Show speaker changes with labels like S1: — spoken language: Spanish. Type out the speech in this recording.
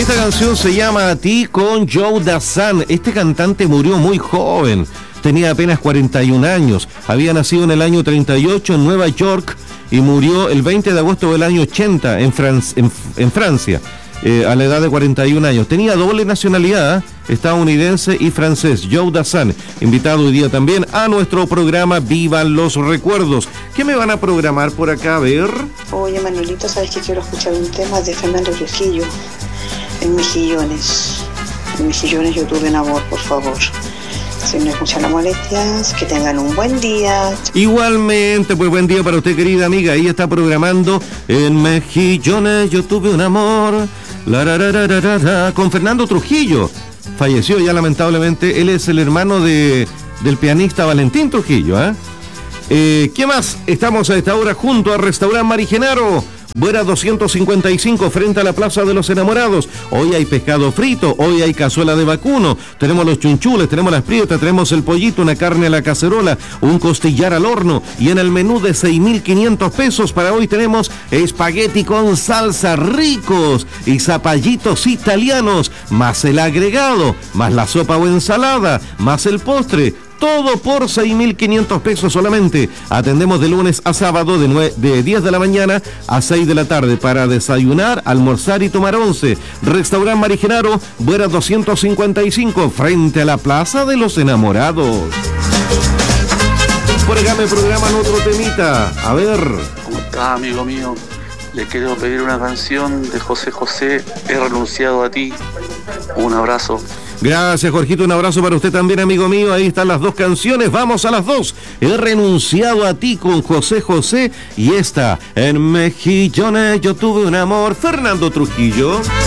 S1: Esta canción se llama A Ti con Joe Dassin. Este cantante murió muy joven, tenía apenas 41 años, había nacido en el año 38 en Nueva York y murió el 20 de agosto del año 80 en Francia, a la edad de 41 años. Tenía doble nacionalidad, estadounidense y francés. Joe Dassin, invitado hoy día también a nuestro programa Vivan los Recuerdos. ¿Qué me van a programar por acá? A ver.
S2: Oye, Manuelito, ¿sabes que quiero escuchar un tema de Fernando Trujillo? En Mejillones. En Mejillones yo tuve un amor, por favor. Si no escuchan las molestias, que tengan un buen día.
S1: Igualmente, pues buen día para usted, querida amiga. Ahí está programando En Mejillones yo tuve un amor. Con Fernando Trujillo. Falleció ya lamentablemente. Él es el hermano del pianista Valentín Trujillo. ¿Qué más? Estamos a esta hora junto a Restaurant Mari Genaro, Buera 255, frente a la Plaza de los Enamorados. Hoy hay pescado frito, hoy hay cazuela de vacuno, tenemos los chunchules, tenemos las prietas, tenemos el pollito, una carne a la cacerola, un costillar al horno, y en el menú de 6.500 pesos para hoy tenemos espagueti con salsa ricos y zapallitos italianos, más el agregado, más la sopa o ensalada, más el postre. Todo por 6.500 pesos solamente. Atendemos de lunes a sábado de 10 de la mañana a 6 de la tarde para desayunar, almorzar y tomar once. Restaurant Mari Genaro, Buera 255, frente a la Plaza de los Enamorados. Por acá me programan otro temita. A ver.
S3: ¿Cómo está, amigo mío? Le quiero pedir una canción de José José, He renunciado a ti. Un abrazo.
S1: Gracias, Jorgito, un abrazo para usted también, amigo mío. Ahí están las dos canciones, vamos a las dos. He renunciado a ti con José José y esta, En Mejillones yo tuve un amor, Fernando Trujillo.